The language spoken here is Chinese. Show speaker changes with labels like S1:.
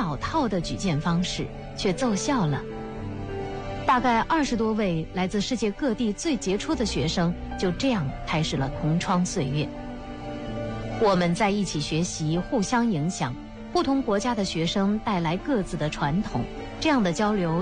S1: 老套的举荐方式，却奏效了。大概20多位来自世界各地最杰出的学生就这样开始了同窗岁月。我们在一起学习，互相影响，不同国家的学生带来各自的传统，这样的交流